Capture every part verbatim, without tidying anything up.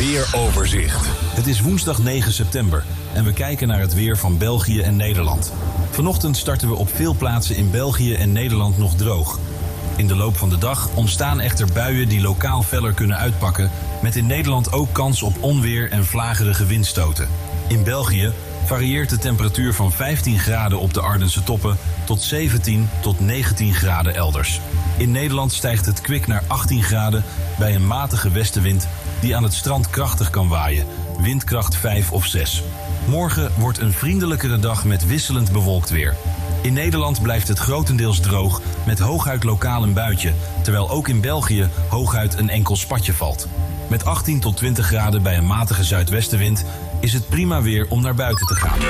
weeroverzicht. Het is woensdag negen september en we kijken naar het weer van België en Nederland. Vanochtend starten we op veel plaatsen in België en Nederland nog droog. In de loop van de dag ontstaan echter buien die lokaal feller kunnen uitpakken, met in Nederland ook kans op onweer en vlagerige windstoten. In België varieert de temperatuur van vijftien graden op de Ardense toppen tot zeventien tot negentien graden elders. In Nederland stijgt het kwik naar achttien graden bij een matige westenwind die aan het strand krachtig kan waaien, windkracht vijf of zes. Morgen wordt een vriendelijkere dag met wisselend bewolkt weer. In Nederland blijft het grotendeels droog met hooguit lokaal een buitje, terwijl ook in België hooguit een enkel spatje valt. Met achttien tot twintig graden bij een matige zuidwestenwind is het prima weer om naar buiten te gaan.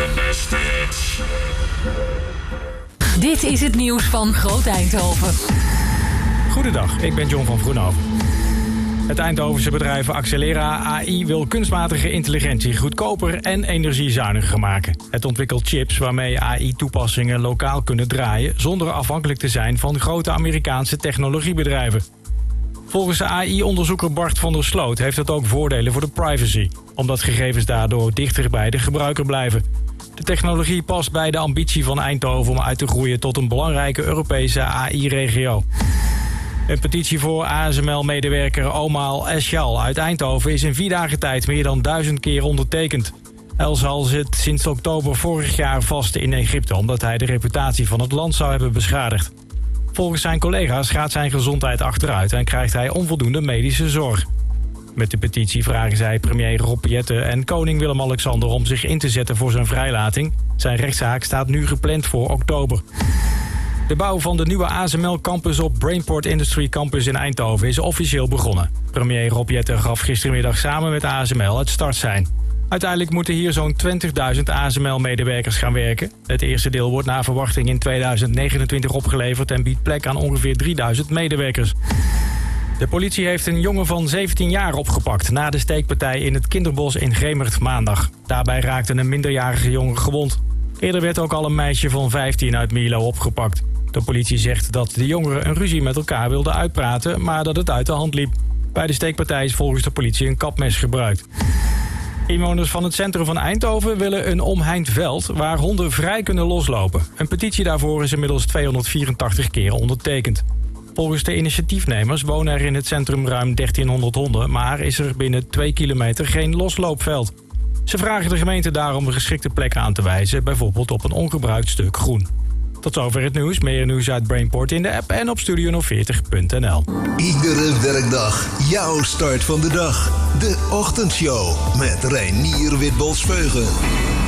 Dit is het nieuws van Groot Eindhoven. Goedendag, ik ben John van Vroenhoven. Het Eindhovense bedrijf Accelera A I wil kunstmatige intelligentie goedkoper en energiezuiniger maken. Het ontwikkelt chips waarmee A I-toepassingen lokaal kunnen draaien zonder afhankelijk te zijn van grote Amerikaanse technologiebedrijven. Volgens de A I-onderzoeker Bart van der Sloot heeft het ook voordelen voor de privacy, omdat gegevens daardoor dichter bij de gebruiker blijven. De technologie past bij de ambitie van Eindhoven om uit te groeien tot een belangrijke Europese A I-regio. Een petitie voor A S M L-medewerker Omar Eschal uit Eindhoven is in vier dagen tijd meer dan duizend keer ondertekend. Eschal zit sinds oktober vorig jaar vast in Egypte omdat hij de reputatie van het land zou hebben beschadigd. Volgens zijn collega's gaat zijn gezondheid achteruit en krijgt hij onvoldoende medische zorg. Met de petitie vragen zij premier Rob Jetten en koning Willem-Alexander om zich in te zetten voor zijn vrijlating. Zijn rechtszaak staat nu gepland voor oktober. De bouw van de nieuwe A S M L-campus op Brainport Industry Campus in Eindhoven is officieel begonnen. Premier Rob Jetten gaf gistermiddag samen met A S M L het startsein. Uiteindelijk moeten hier zo'n twintigduizend A S M L-medewerkers gaan werken. Het eerste deel wordt naar verwachting in tweeduizend negenentwintig opgeleverd en biedt plek aan ongeveer drieduizend medewerkers. De politie heeft een jongen van zeventien jaar opgepakt na de steekpartij in het kinderbos in Gemert maandag. Daarbij raakte een minderjarige jongen gewond. Eerder werd ook al een meisje van vijftien uit Mierlo opgepakt. De politie zegt dat de jongeren een ruzie met elkaar wilden uitpraten, maar dat het uit de hand liep. Bij de steekpartij is volgens de politie een kapmes gebruikt. Inwoners van het centrum van Eindhoven willen een omheind veld waar honden vrij kunnen loslopen. Een petitie daarvoor is inmiddels tweehonderdvierentachtig keer ondertekend. Volgens de initiatiefnemers wonen er in het centrum ruim dertienhonderd honden, maar is er binnen twee kilometer geen losloopveld. Ze vragen de gemeente daarom een geschikte plek aan te wijzen, bijvoorbeeld op een ongebruikt stuk groen. Tot zover het nieuws. Meer nieuws uit Brainport in de app en op studio nul veertig punt n l. Iedere werkdag jouw start van de dag. De Ochtendshow met Reinier Witbols-Veugen.